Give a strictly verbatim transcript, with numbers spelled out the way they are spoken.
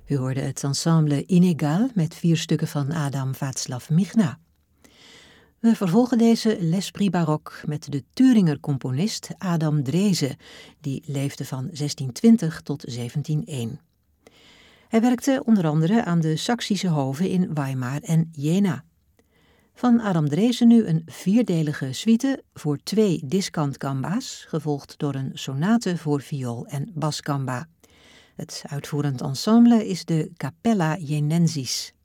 U hoorde het ensemble Inégal met vier stukken van Adam Václav Michna. We vervolgen deze L'Esprit Baroque met de Thüringer componist Adam Drese, die leefde van zestientwintig tot zeventienhonderdéén. Hij werkte onder andere aan de Saksische hoven in Weimar en Jena. Van Adam Drese nu een vierdelige suite voor twee discant-gamba's, gevolgd door een sonate voor viool en basgamba. Het uitvoerend ensemble is de Capella Jenensis.